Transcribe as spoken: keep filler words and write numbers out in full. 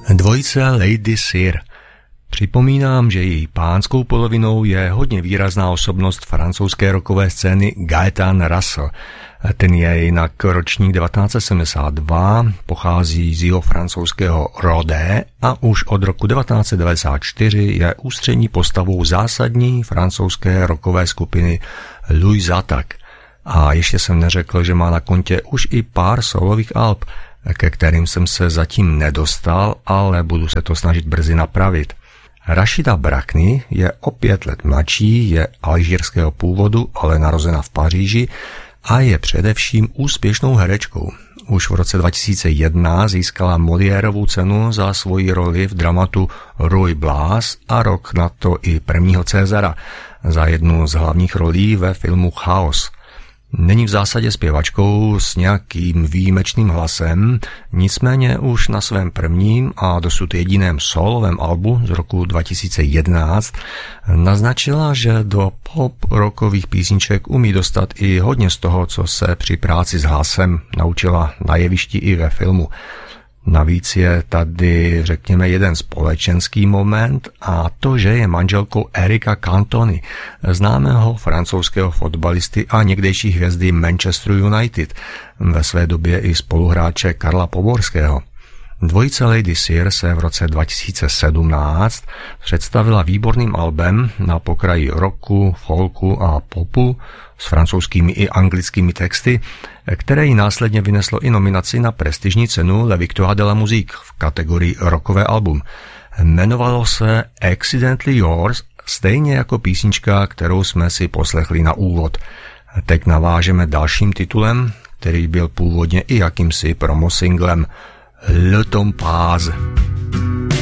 Dvojice Lady Sir. Připomínám, že její pánskou polovinou je hodně výrazná osobnost francouzské rockové scény Gaëtan Russell. Ten je jinak ročník devatenáct set sedmdesát dva, pochází z jeho francouzského Rodé a už od roku devatenáct set devadesát čtyři je ústřední postavou zásadní francouzské rockové skupiny Louis Attack. A ještě jsem neřekl, že má na kontě už i pár solových alb, ke kterým jsem se zatím nedostal, ale budu se to snažit brzy napravit. Rachida Brakni je o pět let mladší, je alžírského původu, ale narozena v Paříži a je především úspěšnou herečkou. Už v roce dva tisíce jedna získala Moliérovu cenu za svoji roli v dramatu Ruy Blas a rok na to i prvního Césara za jednu z hlavních rolí ve filmu Chaos. Není v zásadě zpěvačkou s nějakým výjimečným hlasem, nicméně už na svém prvním a dosud jediném solovém albu z roku dva tisíce jedenáct naznačila, že do pop-rockových písniček umí dostat i hodně z toho, co se při práci s hlasem naučila na jevišti i ve filmu. Navíc je tady, řekněme, jeden společenský moment a to, že je manželkou Erika Cantony, známého francouzského fotbalisty a někdejší hvězdy Manchester United, ve své době i spoluhráče Karla Poborského. Dvojice Lady Sir se v roce dva tisíce sedmnáct představila výborným albem na pokraji rocku, folku a popu s francouzskými i anglickými texty, které jí následně vyneslo i nominaci na prestižní cenu La Victoire de la Musique v kategorii rockové album. Jmenovalo se Accidentally Yours, stejně jako písnička, kterou jsme si poslechli na úvod. Teď navážeme dalším titulem, který byl původně i jakýmsi promosinglem Le Temps Passe.